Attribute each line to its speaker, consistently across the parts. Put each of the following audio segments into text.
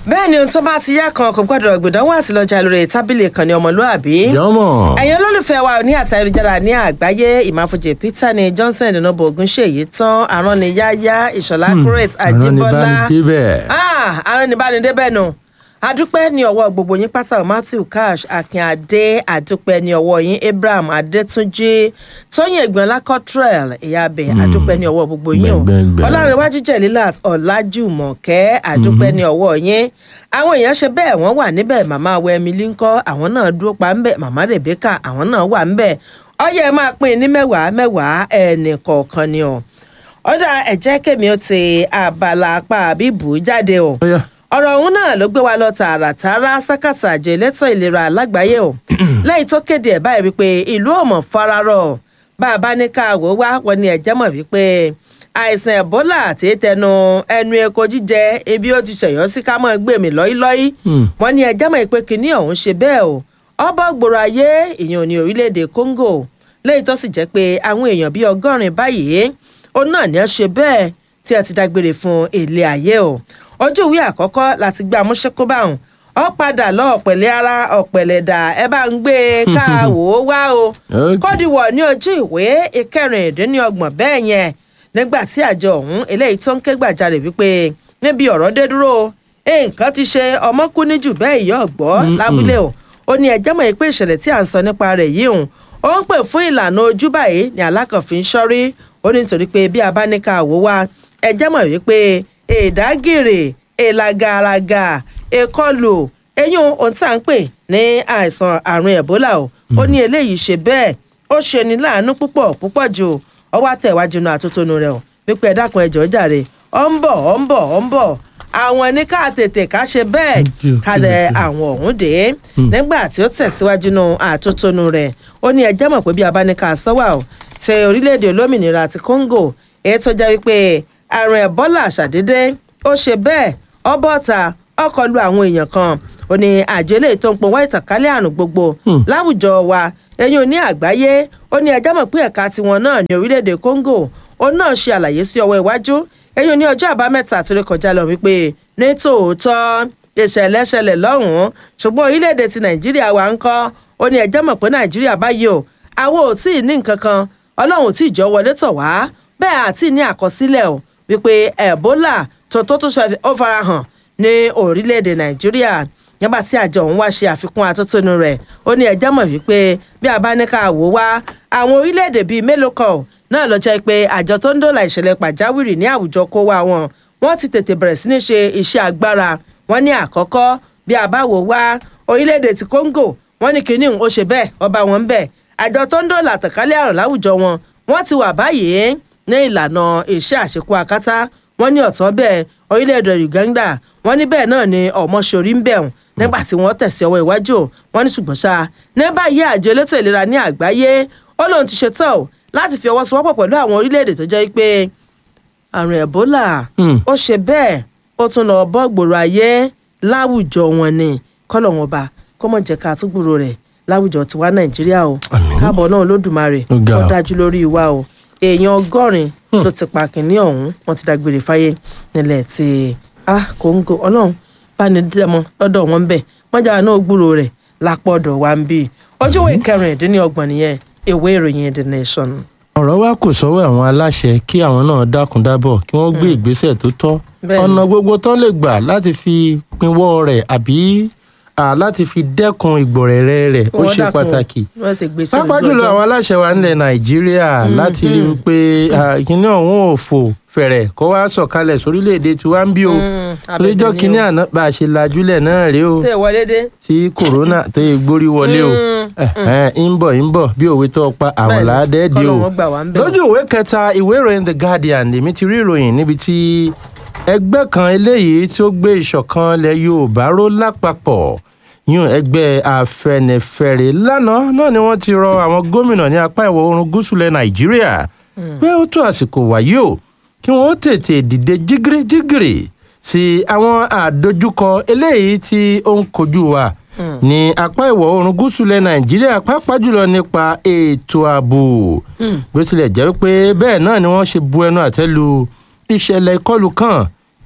Speaker 1: bẹ́ẹ̀ ni ohun tó bá ti yá kan kò gbọ́dọ̀ gbìdánwò àti lọ́jà lórí tábìlì ìkànnì ọmọlúàbí.
Speaker 2: jọmọ.
Speaker 1: ẹ̀yin olólùfẹ́ wa ní àti ayélujára ní àgbáyé ìmáfojì peter ní johnson ìdùnnàbọ̀ ogunṣèyí tán arániyáyá ìṣọ̀lá great àjíbọ́lá aránibánidébẹ̀ nù. adúpẹ́ ní ọwọ́ gbogbo yín pátá matthew cash akínadé adúpẹ́ ní ọwọ́ yín abraham adétúnjì tóyìn ègbìnlá cottrell ìyábẹ̀ adúpẹ́ ní ọwọ́ gbogbo yín o ọlárẹ̀wájú jẹ̀lílát ọ̀làjùmọ̀kẹ́ adúpẹ́ ní ọwọ́ yín àwọn èèyàn ṣe bẹ́ẹ̀ wọ́n wà níbẹ̀ màmá awọ emily ńkọ́ àwọn náà dúró pa ńbẹ̀ màmá rebecca àwọn náà wà ńbẹ̀ ọyẹ máa pín ní mẹ́wàá ẹnì kọ̀ọ̀kan ni o ọjà ẹ̀jẹ̀ kèmí ó ti abala apá bíbù jáde o ọ̀rọ̀ ọ̀hún náà ló gbé wa lọ tààràtàrà sákàtà àjọ elétò ìlera lágbàáyé o lẹ́yìn tó kéde ẹ̀ báyìí wípé ìlú ò mọ̀ fararọ̀ bá a bá ní ká wò wá wọn ni ẹ̀jẹ̀ mọ̀ wípé àìsàn ẹ̀bólà àti tẹnu ẹnu ẹ̀kọ́ jíjẹ ebi ó ti ṣẹ̀yọ́ sí ká mọ̀ gbé mi lọ́ílọ́í wọn ni ẹ̀jẹ̀ mọ̀ pé kinní ọ̀hún ṣe bẹ́ẹ̀ o ọbọ̀ gbòòrò ayé èèyàn ní orílẹ̀-èdè Congo lẹ́yìn tó sì jẹ́ pé àwọn èèyàn bíi 100 báyìí ó náà ní ẹ ṣe bẹ́ẹ̀ tí ẹ ti dágbére fún ilé ayé o ojú ìwé àkọ́kọ́ láti gbé amúṣẹ́kó báwọn ọ padà lọ ọ̀pẹ̀lẹ̀ ara ọ̀pẹ̀lẹ̀ dà ẹ bá ń gbé káàwó wá o kódìwọ̀ ní ojú ìwé ìkẹrìndínlọ́gbọ̀n bẹ́ẹ̀ yẹn nígbà tí àjọ ọ̀hún eléyìí tó ń ké gbàjarè wípé níbi ọ̀rọ̀ dé dúró nǹkan ti ṣe ọmọ kú ní jù bẹ́ẹ̀ yọ ọ̀gbọ́ lábúlé o ó ní ẹjẹ́ mọ̀ pé ìṣẹ̀lẹ̀ tí à ń sọ nípa rẹ̀ yìí hùn ó ń pè fún ìlànà ojú báyìí ní alákànfin ṣọ́rí ó ní nítorí pé bí a bá ní káàwó wá ẹjẹ́ mọ̀ wípé ìdágìrì ìlàgàràgà ìkọlù eyín ohun tí à ń pè ní àìsàn àrùn ẹ̀bólà o ó ní eléyìí ṣe bẹ́ẹ̀ ó ṣe ní láàánú púpọ̀ jù ọwọ́ àtẹ̀wájú náà àtótónu rẹ̀ o wípé ẹ dákun ẹjọ́ jàre ó ń bọ̀ àwọn ẹni ká tètè ká ṣe bẹ́ẹ̀ kalẹ̀ àwọn ọ̀hún dé nígbà tí ó tẹ̀síwájú náà àtótónu rẹ̀ ó ní ẹjẹ́ mọ̀ pé bí a bá ní ká sọ́wà o ti orílẹ̀-èdè olómìnira ti Congo èyí tó jẹ́ wípé àrùn ẹ̀bólà ṣàdédé ó ṣe bẹ́ẹ̀ ọbọ̀ta ọkọ̀ lu àwọn èèyàn kan ó ní àjọ eléyìí tó ń pọnwọ́ ìtànkálẹ̀ àrùn gbogbo láwùjọ wa ẹ̀yin ò ní àgbáyé ó ní ẹjẹ́ mọ̀ pé ẹ̀ka tiwọn náà ní orílẹ̀-èdè Congo ó náà ṣe àlàyé sí ọwọ́ iwájú ẹ̀yin ò ní ọjọ́ àbámẹ́ta tó lè kọjá lọ wípé ní tòótọ́ ìṣẹ̀lẹ̀ ṣẹlẹ̀ lọ́hùn-ún ṣùgbọ́n orílẹ̀-èdè ti Nàìjíríà wa ń kọ́ ó ní ẹjẹ́ mọ̀ pé Nàìjíríà báyìí o àwọn ò tí ì ní nǹkan kan Ọlọ́run ò tí ì jọ wọlé tọ̀ wá bẹ́ẹ̀ àti ní àkọsílẹ̀ o wípé ẹ̀bólà tó ṣe ó farahàn ní orílẹ̀-èdè Nàìjíríà nígbà tí àjọ òun wá ṣe àfikún atótónu rẹ̀ ó ní ẹjẹ́ mọ̀ wípé bí a bá ní ká wò wá àwọn orílẹ̀-èdè bíi mélòó kan náà ló jẹ́ pé àjọ tó ń dóòlà ìṣẹ̀lẹ̀ pàjáwìrì ní àwùjọ kó wá wọ́n ti tètè bẹ̀rẹ̀ sí ní ṣe iṣẹ́ agbára wọ́n ní àkọ́kọ́ bí a bá wò wá orílẹ̀-èdè ti Congo wọ́n ní kinní ó ṣe bẹ́ẹ̀ ọba wọn ń bẹ̀ àjọ tó ń dóòlà àtànkálẹ̀ àrùn láwùjọ wọ́n ti wà báyìí ní ìlànà iṣẹ́ àṣekú akátá wọ́n ní ọ̀tán bẹ́ẹ̀ orílẹ̀-èdè Uganda wọ́n ní bẹ́ẹ̀ náà ni ọmọṣorí ń bẹ̀rùn nígbà tí wọ́n tẹ̀sí ọwọ́ iwájú wọ́n ní ṣùgbọ́n ṣá ní báyìí àjọ elétò ìlera ní àgbáyé ó lóun ti ṣetán o láti fi ọwọ́ sowọ́pọ̀ pẹ̀lú àwọn orílẹ̀-èdè tó jẹ́ pé àrùn ẹ̀bólà ó ṣe bẹ́ẹ̀ ó tún lọ bọ́ gbòòrò ayé láwùjọ wọn ni kọ́lọ̀ wọn bá kó mọ̀ jẹ́ ká túgbòrò rẹ̀ láwùjọ tiwa Nàìjíríà o káàbọ̀ náà Olódùmarè ó dájú lórí wa o èèyàn 100 tó ti pa kìnní ọ̀hún wọ́n ti dágbére fáyé nílẹ̀ tí Congo Ọlọ́run bá ní dẹ́mọ lọ́dọ̀ wọn bẹ̀ wọ́n jáwé náà gbúrò rẹ̀ lápọ̀ ọ̀dọ̀ wa ń bí ojúwé 26 nìyẹn ìwé ìròyìn The Nation.
Speaker 2: ọ̀rọ̀ wa kò sọ́wọ́ àwọn aláṣẹ kí àwọn náà dákun dábọ̀ kí wọ́n gbé ìgbésẹ̀ tó tọ́ ọ̀nà gbogbo tán lè gbà láti fi pinwọ́ rẹ̀ àbí láti fi dẹ́kun ìgbọ̀rẹ̀rẹ̀ rẹ̀ ó ṣe pàtàkì pápá jùlọ àwọn aláṣẹ wa nílẹ̀ Nàìjíríà láti rí i pé ìkíní ọ̀hún ò fò fẹ̀rẹ̀ kó wá sọ̀kalẹ̀ sórílẹ̀-èdè tí wá ń bí o lójọ́ kínní àná bá a ṣe lajúlẹ̀ náà rèé o tí kòrónà tó yẹ gbórí wọlé o ń bọ̀ bí òwe tó pa àwọn làádẹ́ẹ̀dì o lójú ìwé kẹta ìwé ìròyìn The Guardian èmi ti rí ìròyìn níbi tí ẹgbẹ́ kan eléyìí tí ó gbé ìṣọ̀kan ilẹ̀ Yorùbá ró lápapọ̀ yún ẹgbẹ́ Afẹ́nifẹ́re lánàá náà ni wọ́n ti rọ àwọn gómìnà ní apá ìwọ̀ oòrùn gúúsù ilẹ̀ Nàìjíríà pé ó tó àsìkò wáyé o kí wọ́n tètè dìde jígírí sí àwọn àdójúkọ eléyìí tí ó ń kojú wa ní apá ìwọ̀ oòrùn gúúsù ilẹ̀ Nàìjíríà pàápàá jùlọ nípa ètò ààbò bó tilẹ̀ jẹ́ pé bẹ́ẹ̀ náà ni wọ́n ṣe bu ẹnu àtẹ́ lu ìṣẹ̀lẹ̀ ìkọlù kan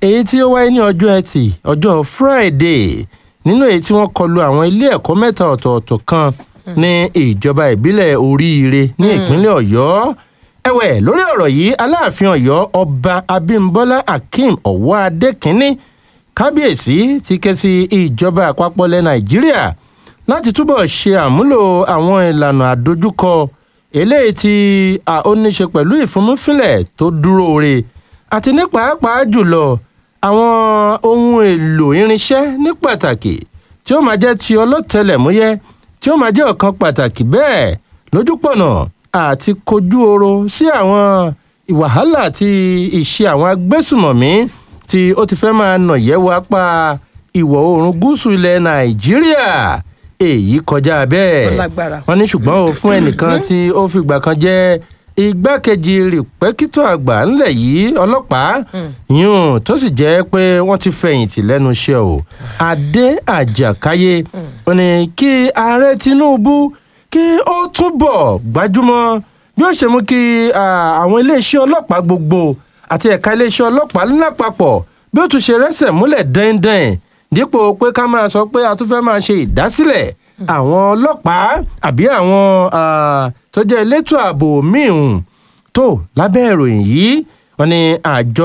Speaker 2: èyí tí ó wáyé ní ọjọ́ ẹtì ọjọ́ Friday nínú èyí tí wọ́n kọlu àwọn ilé ẹ̀kọ́ mẹ́ta ọ̀tọ̀ọ̀tọ̀ kan ní ìjọba ìbílẹ̀ Oríire ní ìpínlẹ̀ Ọ̀yọ́. Ẹ̀wẹ̀ lórí ọ̀rọ̀ yìí Aláàfin Ọ̀yọ́ Ọba Abímbọ́lá Akeem Ọwọ́adé kínní kábíyèsí ti ké sí ìjọba àpapọ̀ ilẹ̀ Nàìjíríà láti túbọ̀ ṣe àmúlò àwọn ìlànà àdójúkọ eléyìí tí ó ní ṣe pẹ̀lú ìfúnmúfínlẹ̀ tó dúró re àti ní pàápàá jùlọ àwọn ohun èlò irinṣẹ́ ní pàtàkì tí ó máa jẹ́ ti ọlọ́tẹlẹ̀múyẹ́ tí ó máa jẹ́ ọ̀kan pàtàkì bẹ́ẹ̀ lójúpọ̀nà àti kojú oro sí àwọn wàhálà àti ìṣe àwọn agbésùmọ̀mí tí ó ti fẹ́ máa nà yẹ̀wò apá ìwọ̀ oòrùn gúúsù ilẹ̀ Nàìjíríà èyí kọjá bẹ́ẹ̀ wọ́n ní ṣùgbọ́n o fún ẹnìkan tí ó fìgbà kan jẹ́ igbákejì rìpẹ́kítọ̀ àgbà ńlẹ̀ yìí ọlọ́pàá yún tó sì jẹ́ pé wọ́n ti fẹ̀yìntì lẹ́nu iṣẹ́ o Adé Àjàkáyé ó ní kí ààrẹ Tinubu kí ó túbọ̀ gbájúmọ́ bí ó ṣe mú kí àwọn iléeṣẹ́ ọlọ́pàá gbogbo àti ẹ̀ka iléeṣẹ́ ọlọ́pàá lápapọ̀ bí ó tún ṣe rẹ́sẹ̀ múlẹ̀ dẹ́ndẹ́n dípò pé ká máa sọ pé a tún fẹ́ máa ṣe ìdásílẹ̀ àwọn ọlọ́pàá àbí àwọn tó jẹ́ elétò ààbò míì tó lábẹ́ ìròyìn yìí wọ́n ní àjọ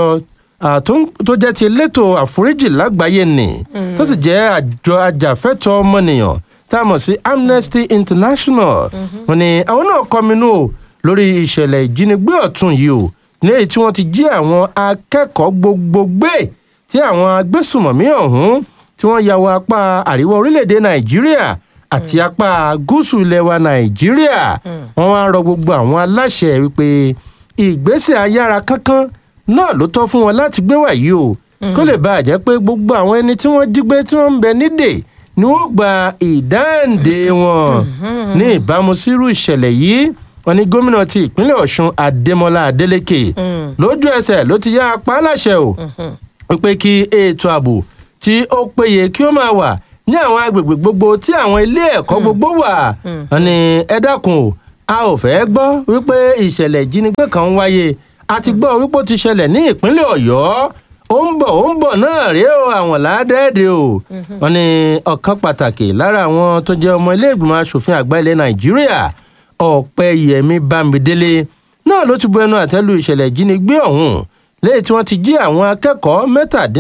Speaker 2: tó jẹ́ ti elétò àforíjì lágbàáyé nì tó sì jẹ́ àjọ ajàfẹ́tọ̀ọ́ ọmọnìyàn tá a mọ̀ sí Amnesty International wọ́n ní àwọn náà kọminú lórí ìṣẹ̀lẹ̀ ìjínigbé ọ̀tún yìí o ní èyí tí wọ́n ti jí àwọn akẹ́kọ̀ọ́ gbogbo gbé tí àwọn agbésùmọ̀mí ọ̀hún tí wọ́n ya wọ apá àríwá orílẹ̀-èdè Nàìjíríà àti apá gúúsù ilẹ̀ wa Nàìjíríà wọ́n wá rọ gbogbo àwọn aláṣẹ wípé ìgbésẹ̀ ayára kánkán náà ló tọ́ fún wọn láti gbé wàyí o kó lè bàa jẹ́ pé gbogbo àwọn ẹni tí wọ́n jí gbé tí wọ́n ń bẹ nídè ni wọ́n gba ìdáǹdè wọn ní ìbámu sírú ìṣẹ̀lẹ̀ yìí wọ́n ní gómìnà ti ìpínlẹ̀ Ọ̀ṣun Adémọ́lá Adélékè lójú ẹsẹ̀ ló ti yá apá láṣẹ o wípé kí ètò ààbò tí ó péye kí ó máa wà ní àwọn agbègbè gbogbo tí àwọn ilé ẹ̀kọ́ gbogbo wà wọ́n ní ẹ dákun o a ò fẹ́ gbọ́ wípé ìṣẹ̀lẹ̀ ìjínigbé kan ń wáyé a ti gbọ́ wípé ó ti ṣẹlẹ̀ ní ìpínlẹ̀ Ọ̀yọ́ ó ń bọ̀ náà rèé o àwọn làádẹ́ẹ̀dẹ́ o wọ́n ní ọ̀kan pàtàkì lára àwọn tó jẹ́ ọmọ ilé ìgbìmọ̀ asòfin àgbà ilẹ̀ Nàìjíríà Ọ̀pẹ́yẹmí Bámidélé náà ló ti bu ẹnu àtẹ́lu ìṣẹ̀lẹ̀ ìjínigbé ọ̀hún lẹ́yìn tí wọ́n ti jí àwọn akẹ́kọ̀ọ́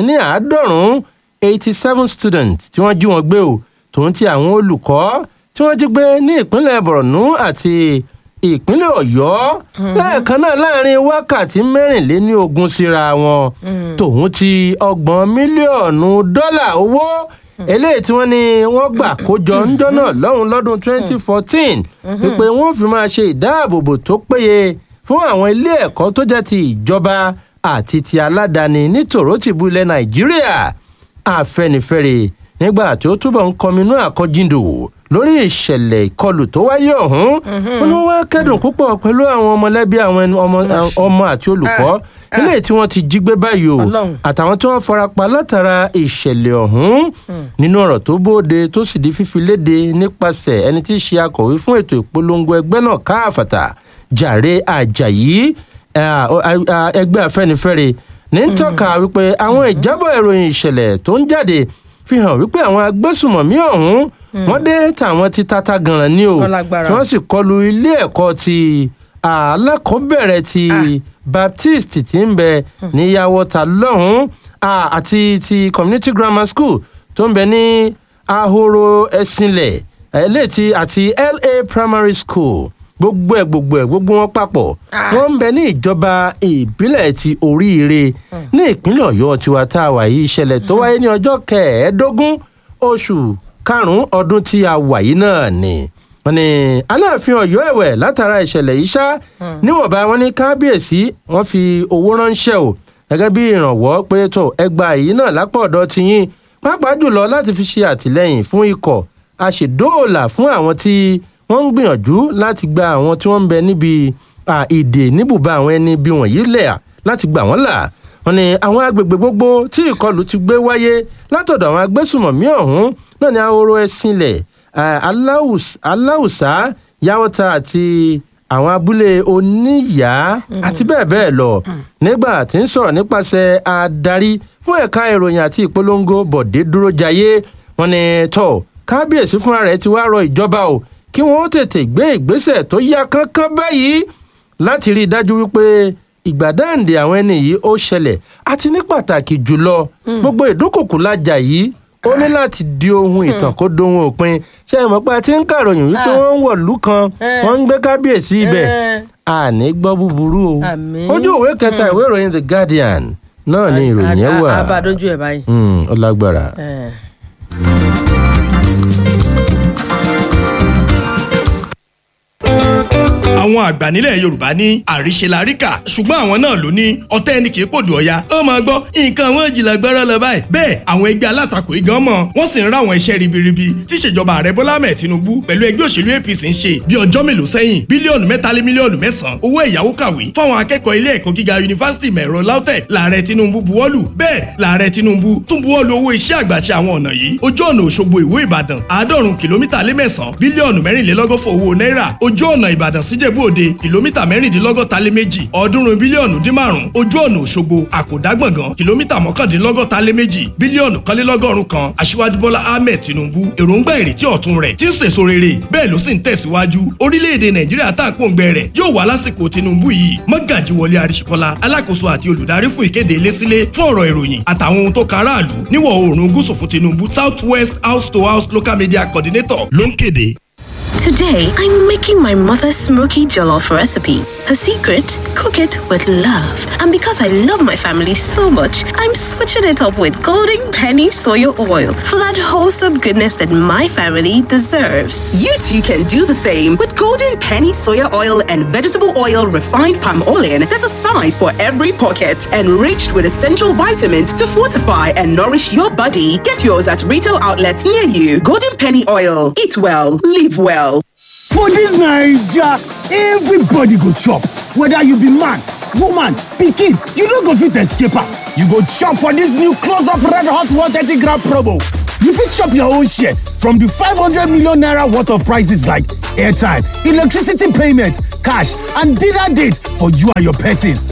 Speaker 2: 87 students tí wọ́n jí wọn gbé o tòun ti àwọn olùkọ́ tí wọ́n jí gbé ní ìpínlẹ̀ Borno àti ìpínlẹ̀ Ọ̀yọ́ lẹ́ẹ̀kan náà láàrin wákàtí 24 síra wọn tòun ti $30 mílíọ̀nù owó eléyìí tí wọ́n ní wọ́n gbà kójọ ńjọ́ náà lọ́dún 2014 wípé wọ́n fi máa ṣe ìdáàbòbò tó péye fún àwọn ilé ẹ̀kọ́ tó jẹ́ ti ìjọba àti ti aládàáni ní tòrótìbú ilẹ̀ Nàìjíríà Afẹ́nifẹ́re nígbà tí ó túbọ̀ ń kọminú àkọjíǹdò lórí ìṣẹ̀lẹ̀ ìkọlù tó wáyé ọ̀hún wọn ló wá kẹ́dùn púpọ̀ pẹ̀lú àwọn mọ̀lẹ́bí àwọn ọmọ àti olùkọ́ eléyìí tí wọ́n ti jí gbé báyìí o àtàwọn tí wọ́n farapa látara ìṣẹ̀lẹ̀ ọ̀hún nínú ọ̀rọ̀ tó bóde tó sì di fífi léde nípasẹ̀ ẹni tí í ṣe akọ̀wé fún ètò ìpolongo ẹgbẹ́ náà káàfàtà Jàre Àjàyí ẹgbẹ́ Afẹ́nifẹ́re ní ń tọ́ka wípé àwọn ìjábọ̀ ìròyìn ìṣẹ̀lẹ̀ tó ń jáde fi hàn wípé àwọn agbésùmọ̀mí ọ̀hún wọ́n dé tàwọn ti tata gànràn ní o tí wọ́n sì kọlu ilé ẹ̀kọ́ ti alákọ̀ọ́bẹ̀rẹ̀ ti Baptist tí ń bẹ ní Yawọta lọ́hùn àti ti Community Grammar School tó ń bẹ ní Ahoro Ẹ̀sìnlẹ̀ eléyìí àti LA Primary School gbogbo wọn papọ̀ wọ́n ń bẹ ní ìjọba ìbílẹ̀ ti Oríire ní ìpínlẹ̀ Ọ̀yọ́ tiwa tá a wà yìí ìṣẹ̀lẹ̀ tó wáyé ní ọjọ́ 15 oṣù karùn-ún ọdún tí a wà yìí náà ni wọ́n ní Aláàfin Ọ̀yọ́ ẹ̀wẹ̀ látara ìṣẹ̀lẹ̀ yìí ṣá níwọ̀nba wọn ní kábíyèsí wọ́n fi owó ránṣẹ́ o gẹ́gẹ́ bí ìrànwọ́ pé tó ẹgbàá yìí náà lápò ọ̀dọ̀ ti yín pàápàá jùlọ láti fi ṣe àtìlẹ́yìn fún ikọ̀ aṣèdóòlà fún àwọn tí wọ́n ń gbìyànjú láti gba àwọn tí wọ́n ń bẹ níbi ìdè níbùbá àwọn ẹni bí wọ̀nyí lẹ̀ láti gbà wọ́n là wọ́n ní àwọn agbègbè gbogbo tí ìkọlù ti gbé wáyé látọ̀dọ̀ àwọn agbésùmọ̀mí ọ̀hún náà ní Ahoro Ẹ̀sìnlẹ̀ Aláùsá Yawọta àti àwọn abúlé oníyàá àti bẹ́ẹ̀ bẹ́ẹ̀ lọ nígbà tí ń sọ̀rọ̀ nípasẹ̀ adarí fún ẹ̀ka ìròyìn àti ìpolongo Bọ̀dé Dúrójayé wọ́n ní tó kábíyèsí fúnra rẹ̀ ti wá rọ ìjọba o kí wọ́n tètè gbé ìgbésẹ̀ tó yá kánkán báyìí láti rí i dájú wípé ìgbàdáǹdè àwọn ẹni yìí ó ṣẹlẹ̀ àti ní pàtàkì jùlọ gbogbo ìdúnkòkò lájà yìí ó ní láti di ohun ìtàn kó dohun òpin ṣe é mọ̀ pé a ti ń kàròyìn wípé wọ́n ń wọ̀lú kan wọ́n ń gbé kábíyèsí ibẹ̀ àní gbọ́ búburú o ojú ìwé kẹta ìwé ìròyìn The Guardian náà ni ìròyìn yẹn wà
Speaker 1: abádójú ẹ̀ báyìí.
Speaker 2: ó lágbára.
Speaker 3: àwọn àgbà nílẹ̀ Yorùbá ní àríṣe la ríkà ṣùgbọ́n àwọn náà ló ní ọ̀tẹ̀ ẹni kì í pòdù ọ̀ya ó máa gbọ́ nǹkan àwọn ìjìnlẹ̀ gbọ́rọ̀ lọ báyìí bẹ́ẹ̀ àwọn ẹgbẹ́ alátakò igan mọ̀ wọ́n sì ń rá àwọn iṣẹ́ ribiribi tí ìṣèjọba ààrẹ Bọ́lá Ahmed Tinubu pẹ̀lú ẹgbẹ́ òṣèlú APC ń ṣe bí ọjọ́ mélòó sẹ́yìn bílíọ̀nù 3 lé mílíọ̀nù 9 owó ẹ̀yáwó kàwé fáwọn akẹ́kọ̀ọ́ ilé ẹ̀kọ́ gíga yunifásitì mẹ̀rọ LAUTECH lààrẹ Tinubu buwọ́lù bẹ́ẹ̀ lààrẹ Tinubu tún buwọ́lù owó iṣẹ́ àgbàṣe àwọn ọ̀nà yìí ojú ọ̀nà Òṣogbo Ìwó Ìbàdàn 90 kìlómítà lé 9 bílíọ̀nù 24 owó náírà ojú ọ̀nà Ìbàdàn síjẹ̀bú Òde kìlómítà 64 lé 2 ọ̀ọ́dúnrún bílíọ̀nù dín 5 ojú ọ̀nà Òṣogbo Àkòdágbọ̀ngàn kìlómítà 69 lé 2 bílíọ̀nù 1,100 Aṣíwájú Bọ́lá Ahmed Tinubu èròǹgbà ìrètí ọ̀tun rẹ̀ tí ń sèso rere bẹ́ẹ̀ ló sì ń tẹ̀síwájú orílẹ̀-èdè Nàìjíríà tá à pòǹgbẹ rẹ̀ yóò wá lásìkò Tinubu yìí Mọ́gàjí Wọlé Àríṣekọ́lá alákòóso àti olùdarí fún ìkéde ilé-sílé fún ọ̀rọ̀ ìròyìn àtàwọn ohun tó kan aráàlú níwọ̀ oòrùn gúúsù fún Tinubu South West House to House Local Media Coordinator ló ń kéde.
Speaker 4: Today, I'm making my mother's smoky jollof recipe. Her secret? Cook it with love. And because I love my family so much, I'm switching it up with Golden Penny Soya Oil for that wholesome goodness that my family deserves.
Speaker 5: You too can do the same with Golden Penny Soya Oil and Vegetable Oil Refined Palm Oil. There's a size for every pocket, enriched with essential vitamins to fortify and nourish your body. Get yours at retail outlets near you. Golden Penny Oil. Eat well, live well.
Speaker 6: For this Naija, everybody go chop. Whether you be man, woman, pikin, you no go fit escape am. You go chop for this new close-up red hot 130 gram promo. You fit chop your own share from the 500 million naira worth of prices like airtime, electricity payment, cash, and dinner date for you and your person.